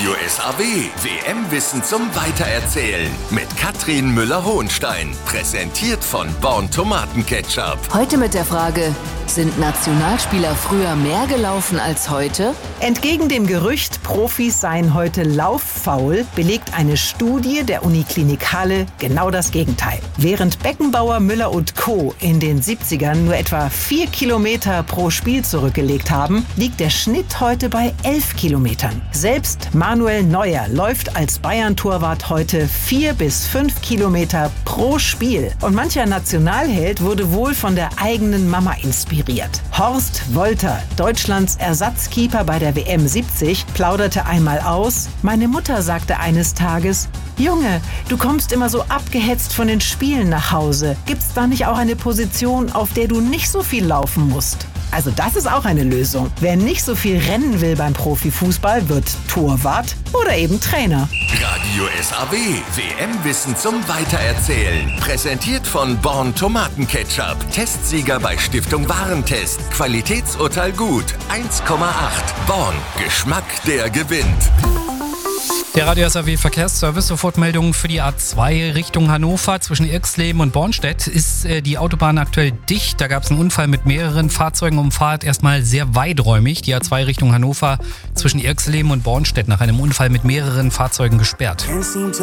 Radio SAW, WM-Wissen zum Weitererzählen mit Katrin Müller-Hohenstein. Präsentiert von Born Tomatenketchup. Heute mit der Frage, sind Nationalspieler früher mehr gelaufen als heute? Entgegen dem Gerücht, Profis seien heute lauffaul, belegt eine Studie der Uniklinik Halle genau das Gegenteil. Während Beckenbauer, Müller und Co. in den 70ern nur etwa 4 Kilometer pro Spiel zurückgelegt haben, liegt der Schnitt heute bei 11 Kilometern. Selbst Manuel Neuer läuft als Bayern-Torwart heute 4 bis 5 Kilometer pro Spiel. Und mancher Nationalheld wurde wohl von der eigenen Mama inspiriert. Horst Wolter, Deutschlands Ersatzkeeper bei der WM 70, plauderte einmal aus: Meine Mutter sagte eines Tages: Junge, du kommst immer so abgehetzt von den Spielen nach Hause. Gibt's da nicht auch eine Position, auf der du nicht so viel laufen musst? Also das ist auch eine Lösung. Wer nicht so viel rennen will beim Profifußball, wird Torwart oder eben Trainer. Radio SAW, WM-Wissen zum Weitererzählen. Präsentiert von Born Tomatenketchup. Testsieger bei Stiftung Warentest. Qualitätsurteil gut. 1,8. Born. Geschmack, der gewinnt. Der Radio SAW Verkehrsservice, Sofortmeldungen für die A2 Richtung Hannover. Zwischen Irxleben und Bornstedt ist die Autobahn aktuell dicht. Da gab es einen Unfall mit mehreren Fahrzeugen. Umfahrt erstmal sehr weiträumig. Die A2 Richtung Hannover zwischen Irxleben und Bornstedt nach einem Unfall mit mehreren Fahrzeugen gesperrt.